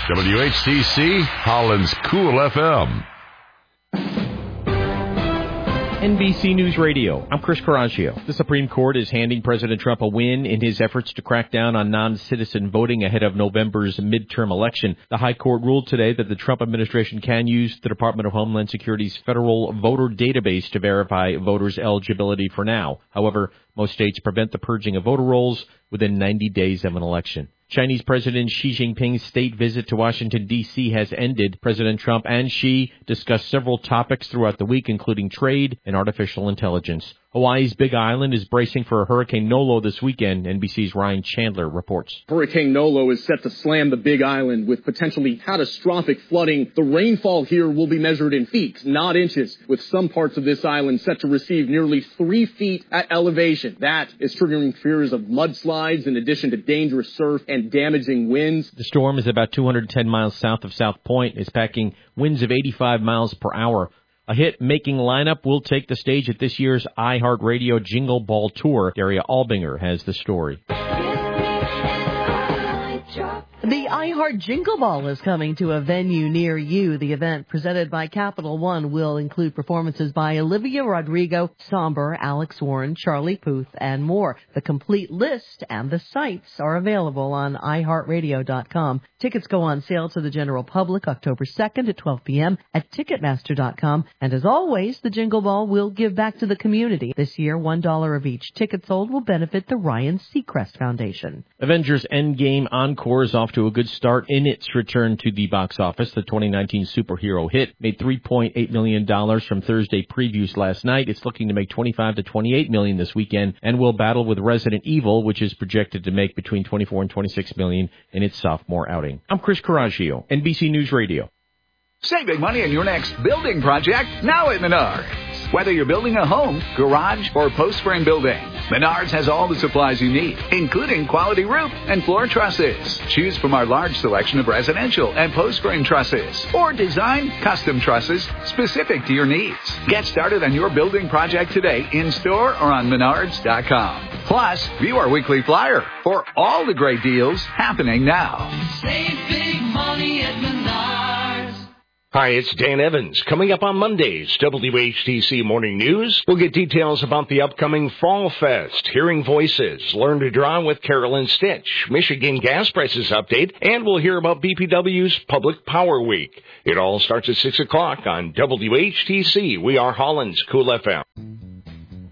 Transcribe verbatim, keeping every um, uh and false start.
W H T C, Holland's Cool F M. N B C News Radio. I'm Chris Coraggio. The Supreme Court is handing President Trump a win in his efforts to crack down on non-citizen voting ahead of November's midterm election. The High Court ruled today that the Trump administration can use the Department of Homeland Security's federal voter database to verify voters' eligibility for now. However, most states prevent the purging of voter rolls within ninety days of an election. Chinese President Xi Jinping's state visit to Washington, D C has ended. President Trump and Xi discussed several topics throughout the week, including trade and artificial intelligence. Hawaii's Big Island is bracing for a Hurricane Nolo this weekend. N B C's Ryan Chandler reports. Hurricane Nolo is set to slam the Big Island with potentially catastrophic flooding. The rainfall here will be measured in feet, not inches, with some parts of this island set to receive nearly three feet at elevation. That is triggering fears of mudslides in addition to dangerous surf and damaging winds. The storm is about two hundred ten miles south of South Point. It's packing winds of eighty-five miles per hour. A hit-making lineup will take the stage at this year's iHeartRadio Jingle Ball Tour. Daria Albinger has the story. The iHeart Jingle Ball is coming to a venue near you. The event, presented by Capital One, will include performances by Olivia Rodrigo, Somber, Alex Warren, Charlie Puth, and more. The complete list and the sites are available on i heart radio dot com. Tickets go on sale to the general public October second at twelve p.m. at ticketmaster dot com. And as always, the Jingle Ball will give back to the community. This year, one dollar of each ticket sold will benefit the Ryan Seacrest Foundation. Avengers Endgame Encore is off to a good start in its return to the box office. The twenty nineteen superhero hit made three point eight million dollars from Thursday previews last night. It's looking to make twenty-five to twenty-eight million dollars this weekend and will battle with Resident Evil, which is projected to make between twenty-four and twenty-six million dollars in its sophomore outing. I'm Chris Coraggio, N B C News Radio. Save big money on your next building project now at Menards. Whether you're building a home, garage, or post-frame building, Menards has all the supplies you need, including quality roof and floor trusses. Choose from our large selection of residential and post-frame trusses, or design custom trusses specific to your needs. Get started on your building project today in-store or on menards dot com. Plus, view our weekly flyer for all the great deals happening now. Save big money at Menards. Hi, it's Dan Evans. Coming up on Monday's W H T C Morning News, we'll get details about the upcoming Fall Fest, Hearing Voices, Learn to Draw with Carolyn Stitch, Michigan gas prices update, and we'll hear about B P W's Public Power Week. It all starts at six o'clock on W H T C. We are Holland's Cool F M.